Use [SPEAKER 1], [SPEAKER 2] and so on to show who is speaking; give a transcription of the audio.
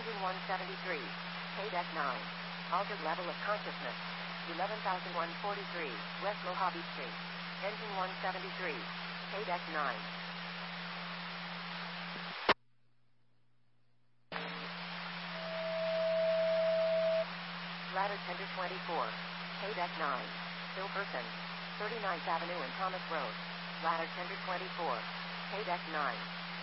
[SPEAKER 1] Engine 173. KDEC 9. Altered level of consciousness. 11,143, West Mojave Street. Engine 173. KDEC 9. Ladder Tender 24. KDEC 9. Bill Person. 39th Avenue and Thomas Road. Ladder Tender 24. KDEC 9.